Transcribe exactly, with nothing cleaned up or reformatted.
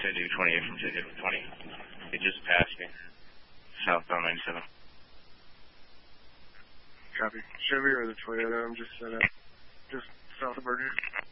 gonna do twenty-eight from ticket twenty. It just passed me. Southbound ninety-seven. Copy. Chevy or the Toyota? I'm just set up. Just south of Burger.